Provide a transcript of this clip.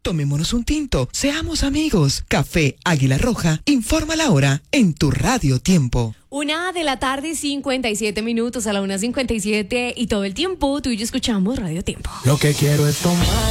Tomémonos un tinto, seamos amigos. Café Águila Roja, informa la hora en tu Radio Tiempo. 1:57 a la 1:57 y todo el tiempo tú y yo escuchamos Radio Tiempo. Lo que quiero es tomar